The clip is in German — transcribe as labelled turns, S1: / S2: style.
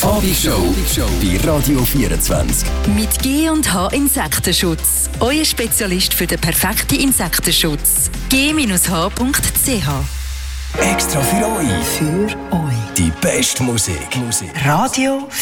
S1: Fabi Show bei Radio 24.
S2: Mit G&H Insektenschutz. Euer Spezialist für den perfekten Insektenschutz. g-h.ch.
S1: Extra für euch.
S2: Für euch.
S1: Die beste Musik.
S2: Radio